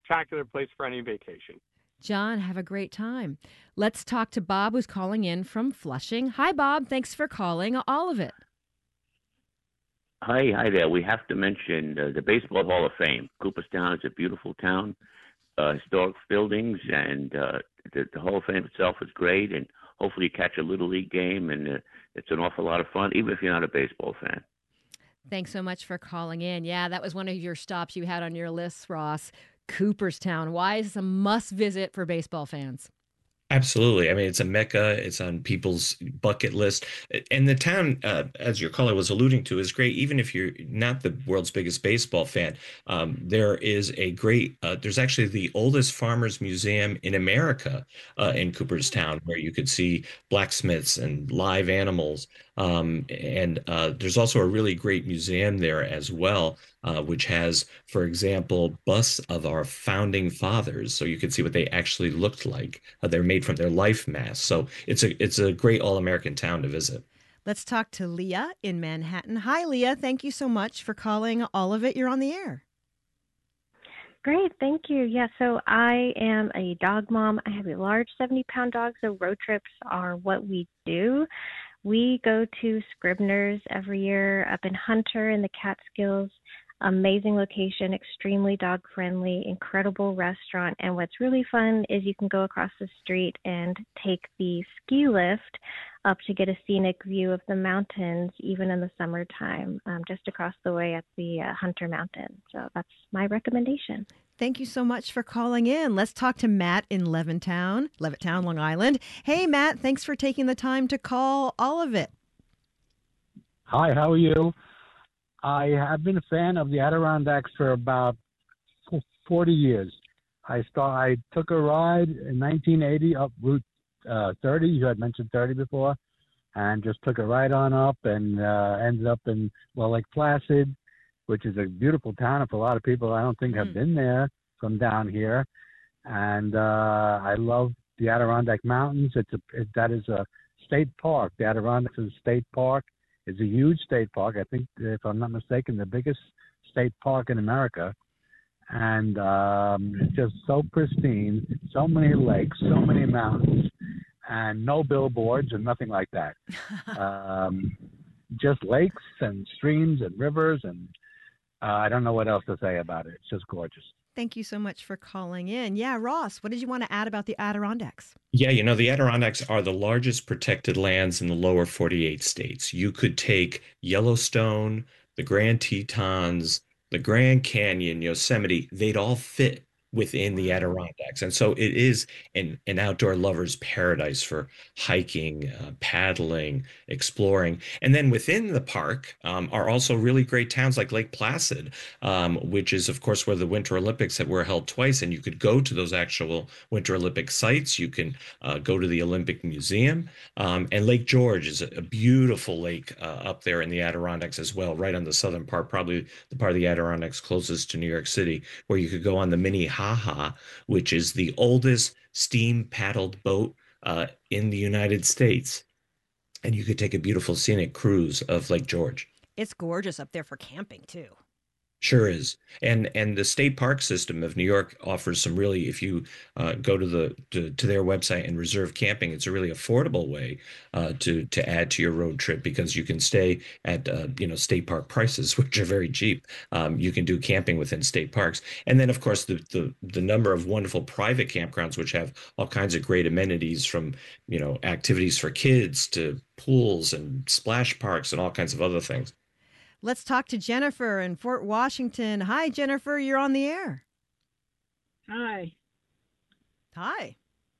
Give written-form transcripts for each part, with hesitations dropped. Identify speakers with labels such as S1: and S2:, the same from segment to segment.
S1: spectacular place for any vacation.
S2: John, have a great time. Let's talk to Bob, who's calling in from Flushing. Hi, Bob. Thanks for calling. All of it.
S3: Hi there. We have to mention the Baseball Hall of Fame. Cooperstown is a beautiful town, historic buildings, and the Hall of Fame itself is great. And hopefully, you catch a little league game, and it's an awful lot of fun, even if you're not a baseball fan.
S2: Thanks so much for calling in. Yeah, that was one of your stops you had on your list, Ross. Cooperstown. Why is this a must visit for baseball fans?
S4: Absolutely. I mean, it's a mecca. It's on people's bucket list. And the town, as your caller was alluding to, is great. Even if you're not the world's biggest baseball fan, there is a great, there's actually the oldest farmers museum in America in Cooperstown, where you could see blacksmiths and live animals. And there's also a really great museum there as well, which has, for example, busts of our founding fathers, so you can see what they actually looked like. They're made from their life masks, so it's a great all-American town to visit.
S2: Let's talk to Leah in Manhattan. Hi, Leah. Thank you so much for calling All of It. You're on the air.
S5: Great, thank you. Yeah, so I am a dog mom. I have a large 70-pound dog, so road trips are what we do. We go to Scribner's every year up in Hunter in the Catskills. Amazing location, extremely dog friendly, incredible restaurant. And what's really fun is you can go across the street and take the ski lift up to get a scenic view of the mountains, even in the summertime, just across the way at the Hunter Mountain. So that's my recommendation.
S2: Thank you so much for calling in. Let's talk to Matt in Levittown, Long Island. Hey, Matt, thanks for taking the time to call All of It.
S6: Hi, how are you? I have been a fan of the Adirondacks for about 40 years. I took a ride in 1980 up Route 30. You had mentioned 30 before, and just took a ride on up and ended up in Lake Placid, which is a beautiful town. If a lot of people I don't think have been there from down here, and I love the Adirondack Mountains. That is a state park. The Adirondacks is a state park. It's a huge state park. I think, if I'm not mistaken, the biggest state park in America. And it's just so pristine, so many lakes, so many mountains, and no billboards and nothing like that. Just lakes and streams and rivers, and I don't know what else to say about it. It's just gorgeous.
S2: Thank you so much for calling in. Yeah, Ross, what did you want to add about the Adirondacks?
S4: Yeah, the Adirondacks are the largest protected lands in the lower 48 states. You could take Yellowstone, the Grand Tetons, the Grand Canyon, Yosemite, they'd all fit within the Adirondacks. And so it is an outdoor lover's paradise for hiking, paddling, exploring. And then within the park are also really great towns like Lake Placid, which is, of course, where the Winter Olympics were held twice. And you could go to those actual Winter Olympic sites. You can go to the Olympic Museum. And Lake George is a beautiful lake up there in the Adirondacks as well, right on the southern part, probably the part of the Adirondacks closest to New York City, where you could go on the Minnehaha, which is the oldest steam paddled boat in the United States. And you could take a beautiful scenic cruise of Lake George.
S2: It's gorgeous up there for camping, too.
S4: Sure is. And the state park system of New York offers some really, if you go to their website and reserve camping, it's a really affordable way to add to your road trip, because you can stay at state park prices, which are very cheap. You can do camping within state parks, and then of course the number of wonderful private campgrounds which have all kinds of great amenities, from activities for kids to pools and splash parks and all kinds of other things.
S2: Let's talk to Jennifer in Fort Washington. Hi, Jennifer. You're on the air.
S7: Hi.
S2: Hi.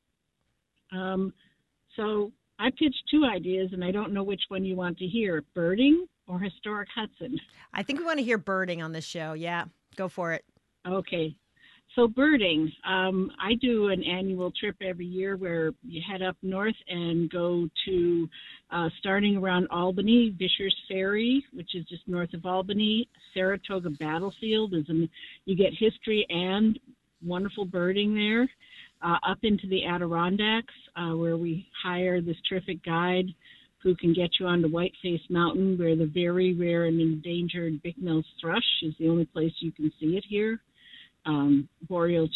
S7: So I pitched two ideas, and I don't know which one you want to hear, birding or historic Hudson.
S2: I think we want to hear birding on this show. Yeah, go for it.
S7: Okay. So birding, I do an annual trip every year where you head up north and go to starting around Albany, Vischer's Ferry, which is just north of Albany. Saratoga Battlefield you get history and wonderful birding there. Up into the Adirondacks, where we hire this terrific guide who can get you onto Whiteface Mountain, where the very rare and endangered Bicknell's thrush is the only place you can see it here. Boreal